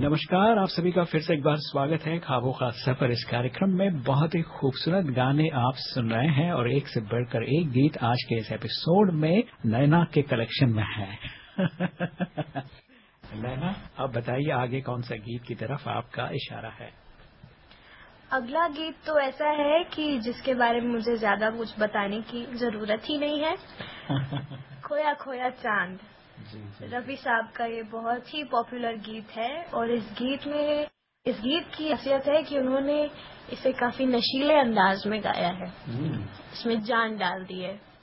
नमस्कार, आप सभी का फिर से एक बार स्वागत है ख्वाबों का सफर इस कार्यक्रम में। बहुत ही खूबसूरत गाने आप सुन रहे हैं और एक से बढ़कर एक गीत आज के इस एपिसोड में नैना के कलेक्शन में है। नैना, आप बताइए आगे कौन सा गीत की तरफ आपका इशारा है? अगला गीत तो ऐसा है कि जिसके बारे में मुझे ज्यादा कुछ बताने की जरूरत ही नहीं है। खोया खोया चांद, रफी साहब का ये बहुत ही पॉपुलर गीत है और इस गीत की खासियत है कि उन्होंने इसे काफी नशीले अंदाज में गाया है। इसमें जान डाल दी है।